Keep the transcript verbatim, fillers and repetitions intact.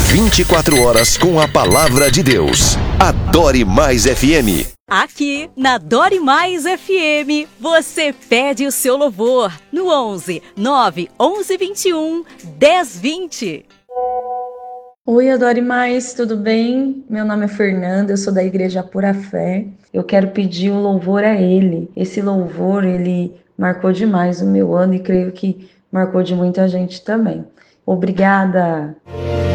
vinte e quatro horas com a palavra de Deus. Adore Mais F M. Aqui na Adore Mais F M, você pede o seu louvor no onze, nove, onze, vinte e um, dez, vinte. Oi, Adore Mais, tudo bem? Meu nome é Fernanda, eu sou da Igreja Pura Fé. Eu quero pedir um louvor a Ele. Esse louvor, ele marcou demais o meu ano e creio que marcou de muita gente também. Obrigada!